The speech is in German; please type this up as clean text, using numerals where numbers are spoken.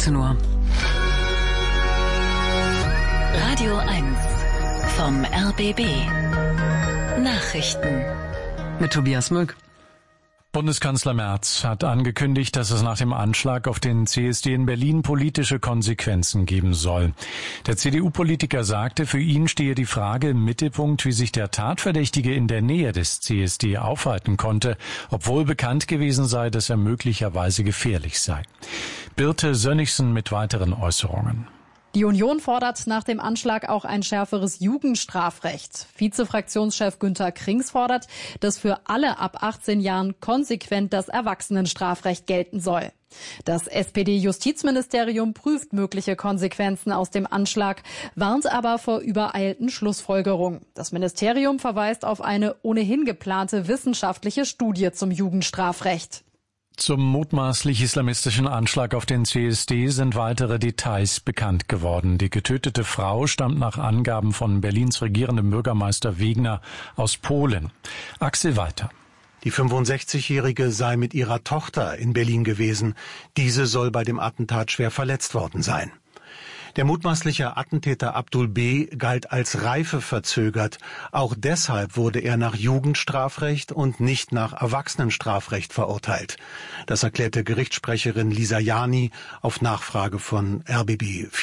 18 Uhr. Radio 1 vom RBB. Nachrichten. Mit Tobias Mück. Bundeskanzler Merz hat angekündigt, dass es nach dem Anschlag auf den CSD in Berlin politische Konsequenzen geben soll. Der CDU-Politiker sagte, für ihn stehe die Frage im Mittelpunkt, wie sich der Tatverdächtige in der Nähe des CSD aufhalten konnte, obwohl bekannt gewesen sei, dass er möglicherweise gefährlich sei. Birte Sönnigsen mit weiteren Äußerungen. Die Union fordert nach dem Anschlag auch ein schärferes Jugendstrafrecht. Vizefraktionschef Günther Krings fordert, dass für alle ab 18 Jahren konsequent das Erwachsenenstrafrecht gelten soll. Das SPD-Justizministerium prüft mögliche Konsequenzen aus dem Anschlag, warnt aber vor übereilten Schlussfolgerungen. Das Ministerium verweist auf eine ohnehin geplante wissenschaftliche Studie zum Jugendstrafrecht. Zum mutmaßlich islamistischen Anschlag auf den CSD sind weitere Details bekannt geworden. Die getötete Frau stammt nach Angaben von Berlins regierendem Bürgermeister Wegner aus Polen. Axel Walter. Die 65-Jährige sei mit ihrer Tochter in Berlin gewesen. Diese soll bei dem Attentat schwer verletzt worden sein. Der mutmaßliche Attentäter Abdul B. galt als reifeverzögert. Auch deshalb wurde er nach Jugendstrafrecht und nicht nach Erwachsenenstrafrecht verurteilt. Das erklärte Gerichtssprecherin Lisa Jani auf Nachfrage von RBB.